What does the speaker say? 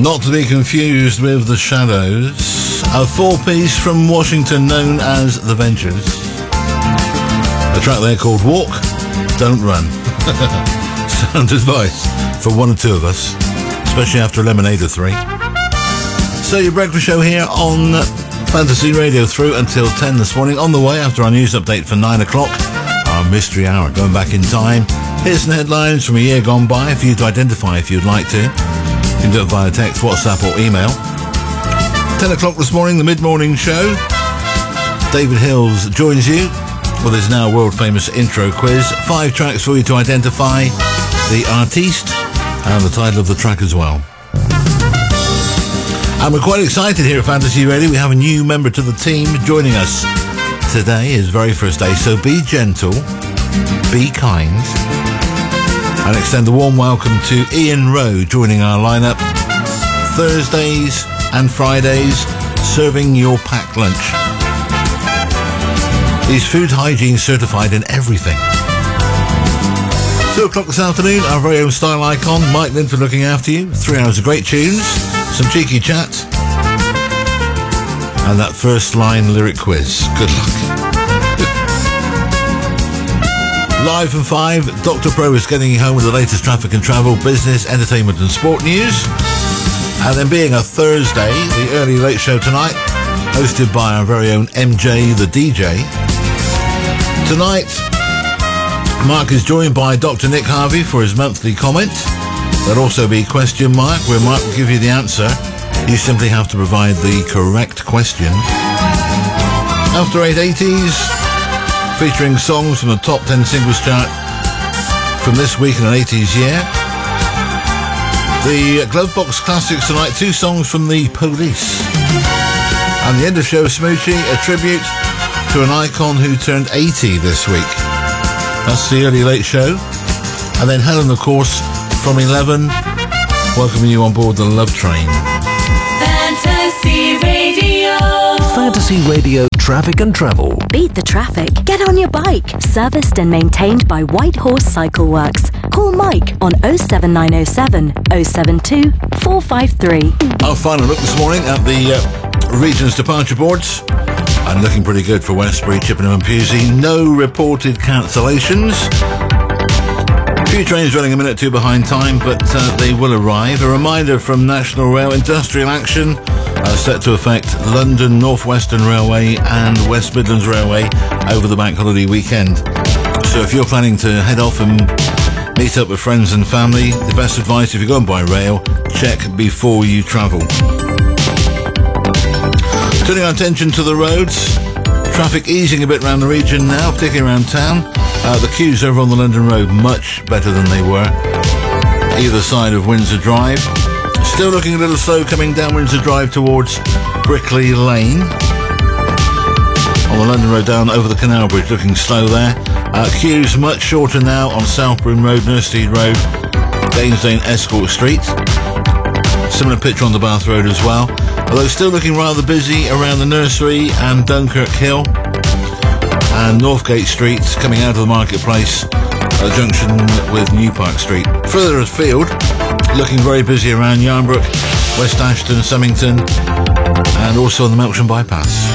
Not to be confused with The Shadows, a four-piece from Washington known as The Ventures. A track there called Walk, Don't Run. Sound advice for one or two of us, especially after Lemonade or 3. So your breakfast show here on Fantasy Radio through until 10 this morning. On the way after our news update for 9 o'clock, our mystery hour, going back in time. Here's some headlines from a year gone by for you to identify if you'd like to. You can do it via text, WhatsApp or email. 10 o'clock this morning, the mid-morning show. David Hills joins you with his now world-famous intro quiz. 5 tracks for you to identify the artiste and the title of the track as well. And we're quite excited here at Fantasy Radio. We have a new member to the team joining us today, his very first day. So be gentle, be kind, and extend a warm welcome to Ian Rowe joining our lineup. Thursdays and Fridays, serving your packed lunch. He's food hygiene certified in everything. 2 o'clock this afternoon, our very own style icon, Mike Linford, looking after you. 3 hours of great tunes, some cheeky chat, and that first line lyric quiz. Good luck. Live from 5, Dr. Pro is getting you home with the latest traffic and travel, business, entertainment and sport news. And then being a Thursday, the early late show tonight, hosted by our very own MJ the DJ. Tonight, Mark is joined by Dr. Nick Harvey for his monthly comment. There'll also be Question Mark, where Mark will give you the answer. You simply have to provide the correct question. After 880s, featuring songs from the top 10 singles chart from this week in an 80s year. The Glovebox Classics tonight, 2 songs from The Police. And the end of show Smoochie, a tribute to an icon who turned 80 this week. That's the early late show. And then Helen, of course, from 11, welcoming you on board the Love Train. Fantasy Radio. Fantasy Radio Traffic and Travel. Beat the traffic. Get on your bike. Serviced and maintained by White Horse Cycle Works. Call Mike on 07907 072 453. Our final look this morning at the region's departure boards. And looking pretty good for Westbury, Chippenham and Pewsey. No reported cancellations. A few trains running a minute or two behind time, but they will arrive. A reminder from National Rail, industrial action set to affect London North Western Railway and West Midlands Railway over the bank holiday weekend. So if you're planning to head off and meet up with friends and family, the best advice if you're going by rail, check before you travel. Turning our attention to the roads, traffic easing a bit around the region now, particularly around town. The queues over on the London Road much better than they were either side of Windsor Drive. Still looking a little slow coming down Windsor Drive towards Brickley Lane. On the London Road down over the Canal Bridge, looking slow there. Queues much shorter now on Southbourne Road, Nurseed Road, Gainsdale Escort Street. Similar picture on the Bath Road as well. Although still looking rather busy around the Nursery and Dunkirk Hill. And Northgate Street coming out of the marketplace at the junction with New Park Street. Further afield, looking very busy around Yarnbrook, West Ashton, Summington, and also on the Melksham Bypass.